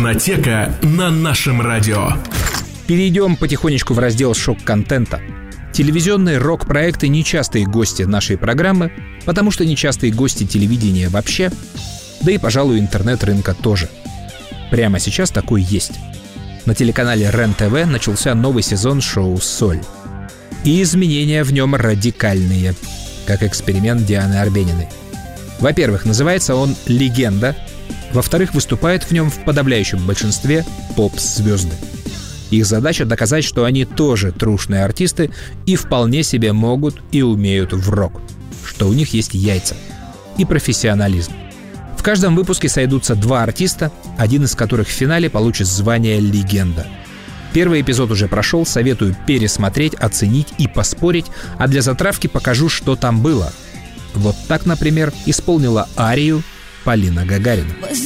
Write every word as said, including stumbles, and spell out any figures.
Фонотека на нашем радио. Перейдем потихонечку в раздел шок-контента. Телевизионные рок-проекты – нечастые гости нашей программы, потому что нечастые гости телевидения вообще, да и, пожалуй, интернет-рынка тоже. Прямо сейчас такой есть. На телеканале РЕН-ТВ начался новый сезон шоу «Соль». И изменения в нем радикальные, как эксперимент Дианы Арбениной. Во-первых, называется он «Легенда». Во-вторых, выступают в нем в подавляющем большинстве поп-звезды. Их задача доказать, что они тоже трушные артисты и вполне себе могут и умеют в рок, что у них есть яйца и профессионализм. В каждом выпуске сойдутся два артиста, один из которых в финале получит звание «Легенда». Первый эпизод уже прошел, советую пересмотреть, оценить и поспорить, а для затравки покажу, что там было. Вот так, например, исполнила арию Полина Гагарина.